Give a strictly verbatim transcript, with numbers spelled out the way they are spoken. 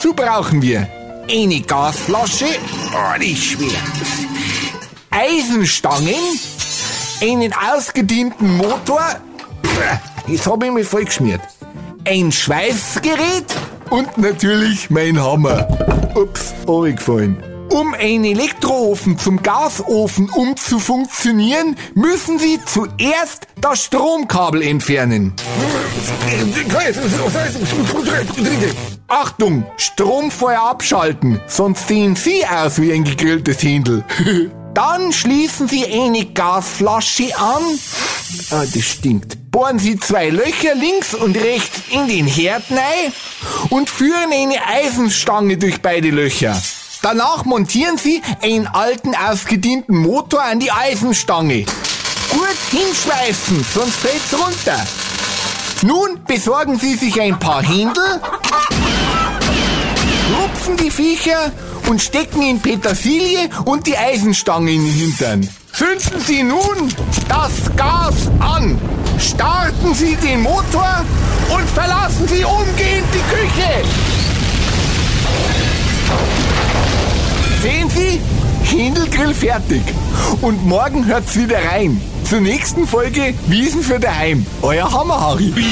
Dazu brauchen wir eine Gasflasche, oh, die ist schwer, Eisenstangen, einen ausgedienten Motor, das habe ich mir voll geschmiert, ein Schweißgerät und natürlich mein Hammer. Ups, runtergefallen. Um einen Elektroofen zum Gasofen umzufunktionieren, müssen Sie zuerst das Stromkabel entfernen. Achtung, Stromfeuer abschalten, sonst sehen Sie aus wie ein gegrilltes Händel. Dann schließen Sie eine Gasflasche an. Ah, das stinkt. Bohren Sie zwei Löcher links und rechts in den Herd rein und führen eine Eisenstange durch beide Löcher. Danach montieren Sie einen alten, ausgedienten Motor an die Eisenstange. Gut hinschweißen, sonst fällt's runter. Nun besorgen Sie sich ein paar Händel, rupfen die Viecher und stecken in Petersilie und die Eisenstange in den Hintern. Zünden Sie nun das Gas an. Starten Sie den Motor und verlassen Sie umgehend die Küche. Sehen Sie? Händelgrill fertig. Und morgen hört's wieder rein. Zur nächsten Folge Wiesen für daheim. Euer Hammer Harry.